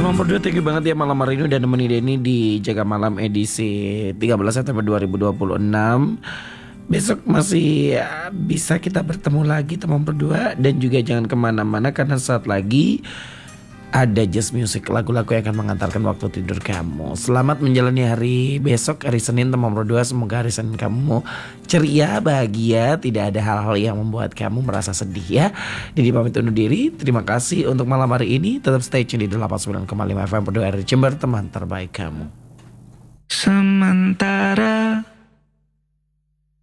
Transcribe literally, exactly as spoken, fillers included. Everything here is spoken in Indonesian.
Teman berdua, thank you banget ya malam hari ini udah nemenin Denny di Jaga Malam edisi tiga belas September dua ribu dua puluh enam. Besok masih ya, bisa kita bertemu lagi teman berdua. Dan juga jangan kemana-mana karena saat lagi ada Just Music, lagu-lagu yang akan mengantarkan waktu tidur kamu. Selamat menjalani hari besok, hari Senin teman berdua. Semoga hari Senin kamu ceria, bahagia, tidak ada hal-hal yang membuat kamu merasa sedih ya. Jadi pamit undur diri. Terima kasih untuk malam hari ini. Tetap stay tune di delapan puluh sembilan koma lima F M Berdua R Jember, teman terbaik kamu. Sementara